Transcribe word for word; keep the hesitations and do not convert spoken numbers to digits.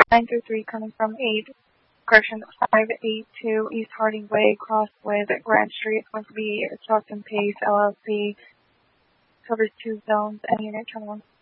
nine three three coming from eight, correction, five eight two East Harding Way, cross with Grant Street. It's going to be Truck and Pace L L C. Covers two zones. Any unit, turn one.